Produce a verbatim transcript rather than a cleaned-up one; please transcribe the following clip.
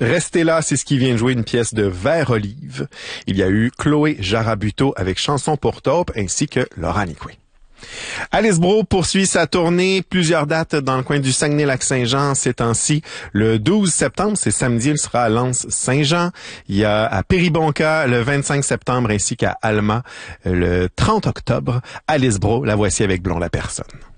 Restez là, c'est ce qui vient de jouer une pièce de Vert Olive. Il y a eu Chloé Jarabuto avec Chanson pour taupe ainsi que Laura Nicoué. Alice Brault poursuit sa tournée, plusieurs dates dans le coin du Saguenay-Lac-Saint-Jean ces temps-ci. Le douze septembre, c'est samedi, il sera à Lens-Saint-Jean. Il y a à Péribonka le vingt-cinq septembre ainsi qu'à Alma le trente octobre. Alice Brault, la voici avec Blond la personne.